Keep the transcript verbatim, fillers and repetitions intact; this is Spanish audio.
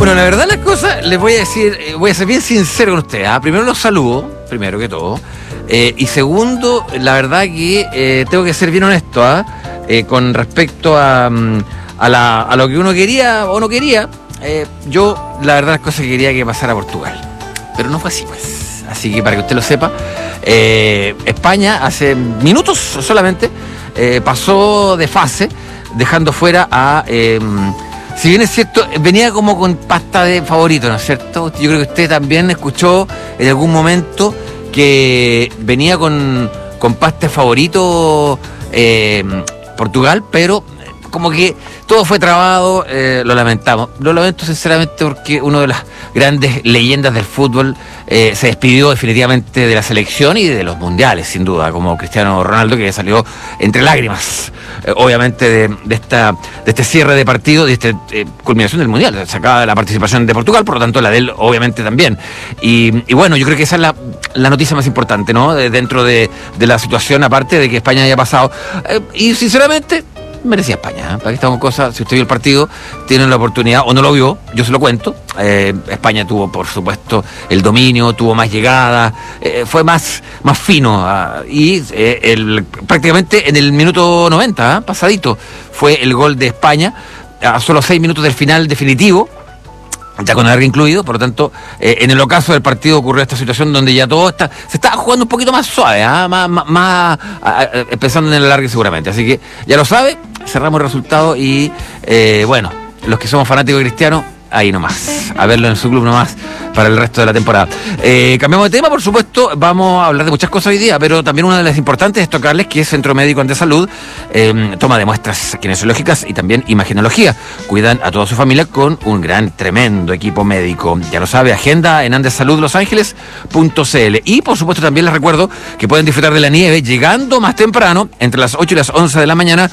Bueno, la verdad las cosas, les voy a decir, eh, voy a ser bien sincero con ustedes. ¿ah? Primero los saludo, primero que todo. Eh, y segundo, la verdad que eh, tengo que ser bien honesto ¿ah? eh, con respecto a, a, la, a lo que uno quería o no quería. Eh, yo, la verdad las cosas que quería que pasara a Portugal. Pero no fue así, pues. Así que para que usted lo sepa, eh, España hace minutos solamente eh, pasó de fase, dejando fuera a... Eh, Si bien es cierto, venía como con pasta de favorito, ¿no es cierto? Yo creo que usted también escuchó en algún momento que venía con, con pasta de favorito eh, Portugal, pero como que todo fue trabado, eh, lo lamentamos. Lo lamento sinceramente porque uno de las grandes leyendas del fútbol eh, se despidió definitivamente de la selección y de los mundiales, sin duda, como Cristiano Ronaldo, que salió entre lágrimas, eh, obviamente, de, de, esta, de este cierre de partido, de esta eh, culminación del mundial. Se acaba la participación de Portugal, por lo tanto la de él, obviamente, también. Y, y bueno, yo creo que esa es la, la noticia más importante, ¿no? De, dentro de, de la situación, aparte de que España haya pasado. Eh, y sinceramente... merecía España, ¿eh? Para que estamos cosas, si usted vio el partido, tienen la oportunidad, o no lo vio, yo se lo cuento. Eh, España tuvo, por supuesto, el dominio, tuvo más llegada, eh, fue más, más fino, uh, y eh, el, prácticamente en el minuto noventa, ¿eh? pasadito, fue el gol de España, a solo seis minutos del final definitivo, ya con alargue incluido. Por lo tanto, eh, en el ocaso del partido ocurrió esta situación donde ya todo está, se estaba jugando un poquito más suave, ¿eh? más, más, más eh, pensando en el alargue seguramente. Así que ya lo sabe, cerramos el resultado y eh, bueno, los que somos fanáticos de Cristiano, ahí nomás, a verlo en su club nomás para el resto de la temporada. Eh, cambiamos de tema, por supuesto, vamos a hablar de muchas cosas hoy día, pero también una de las importantes es tocarles que es Centro Médico Andesalud, eh, toma de muestras kinesiológicas y también imagenología. Cuidan a toda su familia con un gran, tremendo equipo médico. Ya lo sabe, agenda en andesalud los ángeles punto c l. Y por supuesto también les recuerdo que pueden disfrutar de la nieve llegando más temprano, entre las ocho y las once de la mañana,